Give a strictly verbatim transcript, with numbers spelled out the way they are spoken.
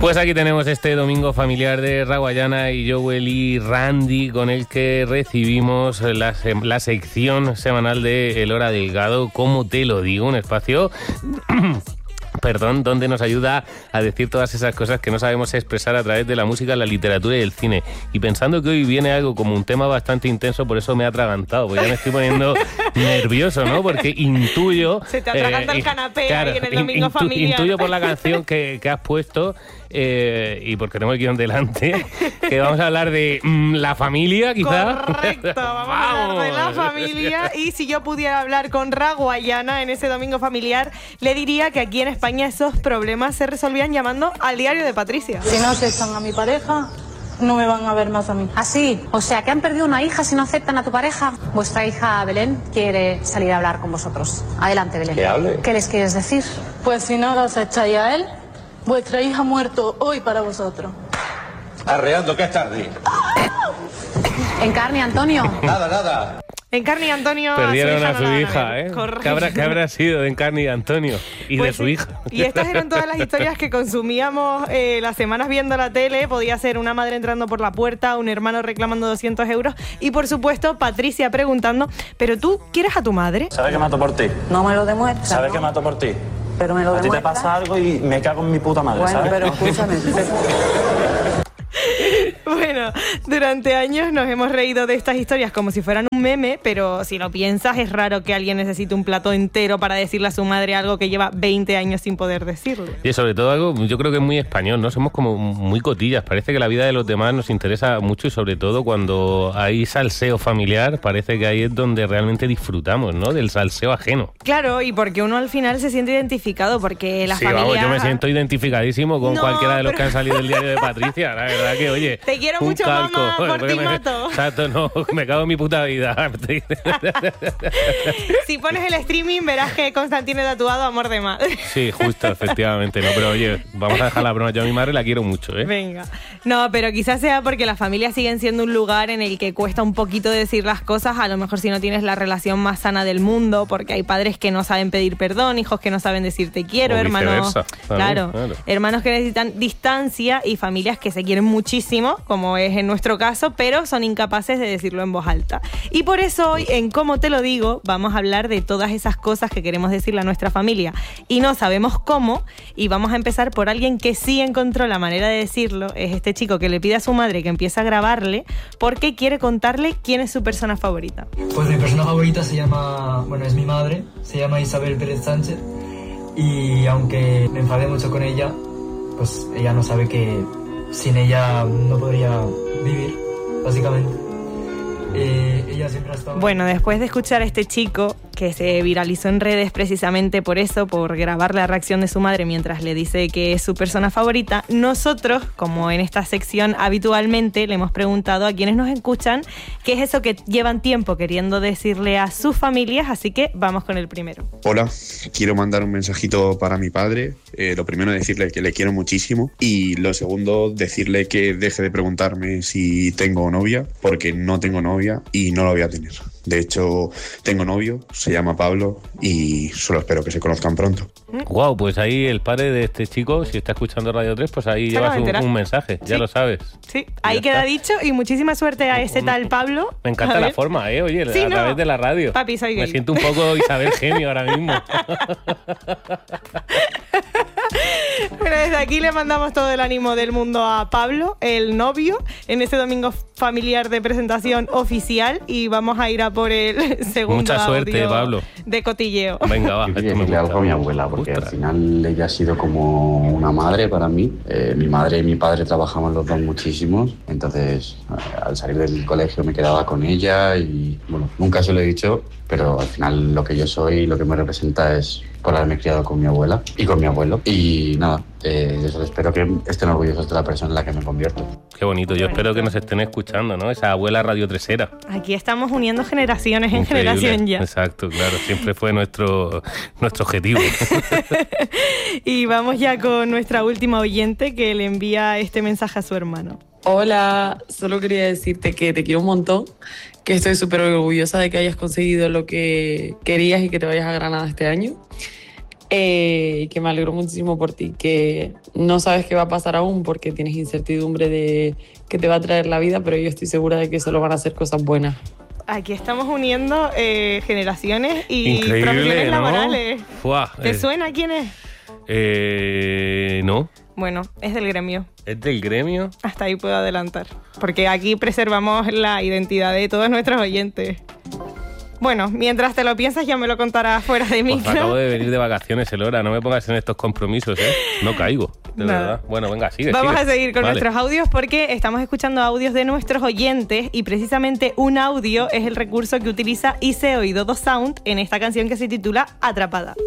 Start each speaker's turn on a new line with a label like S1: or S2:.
S1: Pues aquí tenemos este domingo familiar de Raguayana y Joel y Randy, con el que recibimos la, la sección semanal de El Hora Delgado, ¿Cómo te lo digo? Un espacio... Perdón, donde nos ayuda a decir todas esas cosas que no sabemos expresar a través de la música, la literatura y el cine. Y pensando que hoy viene algo como un tema bastante intenso, por eso me he atragantado, porque ya me estoy poniendo nervioso, ¿no? Porque intuyo...
S2: Se te atraganta eh, el canapé claro, ahí en el domingo intu, familiar.
S1: Intuyo por la canción que, que has puesto eh, y porque tengo el guión delante, que vamos a hablar de mmm, la familia, quizá.
S2: Correcto, vamos, vamos a hablar de la familia. Y si yo pudiera hablar con Raguayana en ese domingo familiar, le diría que aquí en España esos problemas se resolvían llamando al diario de Patricia.
S3: Si no aceptan a mi pareja, no me van a ver más a mí.
S4: ¿Así? O sea, que han perdido una hija si no aceptan a tu pareja. Vuestra hija Belén quiere salir a hablar con vosotros. Adelante, Belén.
S5: ¿Qué hable?
S4: ¿Qué les quieres decir?
S3: Pues si no lo aceptáis a él, vuestra hija ha muerto hoy para vosotros.
S5: Arreando, que es tarde.
S4: Encarni, Antonio.
S5: Nada, nada.
S2: Encarni y Antonio
S1: perdieron
S2: a su hija,
S1: a su
S2: no
S1: hija, ¿eh? ¿Qué habrá, ¿Qué habrá sido de Encarni y Antonio? Y pues de su
S2: sí.
S1: hija.
S2: Y estas eran todas las historias que consumíamos eh, las semanas viendo la tele. Podía ser una madre entrando por la puerta, un hermano reclamando doscientos euros y, por supuesto, Patricia preguntando: ¿pero tú quieres a tu madre?
S5: ¿Sabes que mato por ti?
S3: No me lo demuestras.
S5: ¿Sabes
S3: ¿no?
S5: que mato por ti?
S3: Pero me lo
S5: a ti te pasa algo y me cago en mi puta madre,
S3: bueno,
S5: ¿sabes?
S3: Pero escúchame.
S2: Bueno, durante años nos hemos reído de estas historias como si fueran un meme, pero si lo piensas es raro que alguien necesite un plato entero para decirle a su madre algo que lleva veinte años sin poder decirle.
S1: Y sobre todo algo, yo creo que es muy español, ¿no? Somos como muy cotillas, parece que la vida de los demás nos interesa mucho y sobre todo cuando hay salseo familiar, parece que ahí es donde realmente disfrutamos, ¿no? Del salseo ajeno.
S2: Claro, y porque uno al final se siente identificado, porque la
S1: sí,
S2: familia...
S1: vamos, yo me siento identificadísimo con
S2: no,
S1: cualquiera de los
S2: pero...
S1: que han salido del diario de Patricia, la verdad que, oye...
S2: Te quiero
S1: un
S2: mucho,
S1: calco.
S2: mamá, por
S1: Porque
S2: ti
S1: me,
S2: mato.
S1: Exacto, no, me cago en mi puta vida.
S2: Si pones el streaming verás que Constantine tiene tatuado amor de madre.
S1: Sí, justo, efectivamente. No, pero oye, vamos a dejar la broma. Yo a mi madre la quiero mucho, ¿eh?
S2: Venga. No, pero quizás sea porque las familias siguen siendo un lugar en el que cuesta un poquito decir las cosas, a lo mejor si no tienes la relación más sana del mundo, porque hay padres que no saben pedir perdón, hijos que no saben decir te quiero,
S1: o
S2: hermanos...
S1: Claro,
S2: claro,
S1: claro.
S2: Hermanos que necesitan distancia y familias que se quieren muchísimo, como es en nuestro caso, pero son incapaces de decirlo en voz alta. Y por eso hoy, en Cómo te lo digo, vamos a hablar de todas esas cosas que queremos decirle a nuestra familia y no sabemos cómo, y vamos a empezar por alguien que sí encontró la manera de decirlo. Es este chico que le pide a su madre que empiece a grabarle porque quiere contarle quién es su persona favorita.
S6: Pues mi persona favorita se llama, bueno, es mi madre, se llama Isabel Pérez Sánchez, y aunque me enfadé mucho con ella, pues ella no sabe que sin ella no podría vivir, básicamente. Eh, ella siempre ha estado...
S2: Bueno, después de escuchar a este chico que se viralizó en redes precisamente por eso, por grabar la reacción de su madre mientras le dice que es su persona favorita, nosotros, como en esta sección habitualmente, le hemos preguntado a quienes nos escuchan qué es eso que llevan tiempo queriendo decirle a sus familias, así que vamos con el primero.
S7: Hola, quiero mandar un mensajito para mi padre. Eh, lo primero, decirle que le quiero muchísimo, y lo segundo, decirle que deje de preguntarme si tengo novia, porque no tengo novia y no lo voy a tener. De hecho, tengo novio, se llama Pablo, y solo espero que se conozcan pronto.
S1: Guau, wow, pues ahí el padre de este chico, si está escuchando Radio tres, pues ahí llevas un, un mensaje,
S2: sí.
S1: Ya lo sabes.
S2: Sí, ahí queda dicho, y muchísima suerte a ese tal Pablo.
S1: Me encanta la forma, ¿eh? Oye, sí, a no. través de la radio.
S2: Papi, soy gay.
S1: Me siento un poco Isabel Gemio ahora mismo.
S2: Bueno, desde aquí le mandamos todo el ánimo del mundo a Pablo, el novio, en este domingo familiar de presentación oficial, y vamos a ir a por el segundo.
S1: Mucha suerte,
S2: audio
S1: Pablo.
S2: De cotilleo.
S1: Venga, va.
S8: Yo quería decirle algo a mi abuela, porque Ostras. al final ella ha sido como una madre para mí. Eh, mi madre y mi padre trabajamos los dos muchísimos, entonces al salir del colegio me quedaba con ella y, bueno, nunca se lo he dicho, pero al final lo que yo soy y lo que me representa es por haberme criado con mi abuela y con mi abuelo. Y nada, eh, yo solo espero que estén orgullosos de la persona en la que me convierto.
S1: Qué bonito, yo espero que nos estén escuchando, ¿no? Esa abuela radiotresera.
S2: Aquí estamos uniendo generaciones en Increíble. generación ya.
S1: Exacto, claro, siempre fue nuestro, nuestro objetivo.
S2: Y vamos ya con nuestra última oyente que le envía este mensaje a su hermano.
S9: Hola, solo quería decirte que te quiero un montón, que estoy súper orgullosa de que hayas conseguido lo que querías y que te vayas a Granada este año. eh, y que me alegro muchísimo por ti, que no sabes qué va a pasar aún porque tienes incertidumbre de qué te va a traer la vida, pero yo estoy segura de que solo van a ser cosas buenas.
S2: Aquí estamos uniendo eh, generaciones y
S1: Increíble,
S2: profesiones
S1: ¿no?
S2: laborales.
S1: Fuá,
S2: ¿Te
S1: eh,
S2: suena quién es?
S1: Eh, no.
S2: Bueno, es del gremio.
S1: ¿Es del gremio?
S2: Hasta ahí puedo adelantar. Porque aquí preservamos la identidad de todos nuestros oyentes. Bueno, mientras te lo piensas ya me lo contarás fuera de micro.
S1: Pues acabo de venir de vacaciones, Elora. No me pongas en estos compromisos, ¿eh? No caigo, de
S2: Nada.
S1: verdad. Bueno, venga, sigue,
S2: Vamos
S1: sigue.
S2: a seguir con
S1: Vale.
S2: nuestros audios porque estamos escuchando audios de nuestros oyentes y precisamente un audio es el recurso que utiliza Ice Oído dos Sound en esta canción que se titula Atrapada.